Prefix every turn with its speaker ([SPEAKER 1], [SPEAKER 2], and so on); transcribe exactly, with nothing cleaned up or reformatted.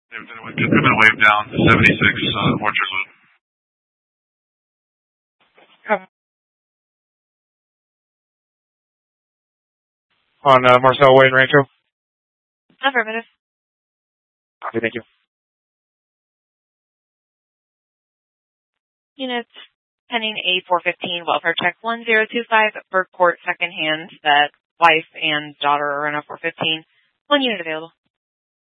[SPEAKER 1] They've been, they've been waved down to seventy-six uh, Orchard Loop.
[SPEAKER 2] Copy. On uh, Marcel Way and Rancho?
[SPEAKER 3] Affirmative.
[SPEAKER 2] Copy, thank you.
[SPEAKER 3] Units pending A four fifteen, welfare check one zero two five, Burke Court, second hand, that wife and daughter are in a four fifteen. One unit available.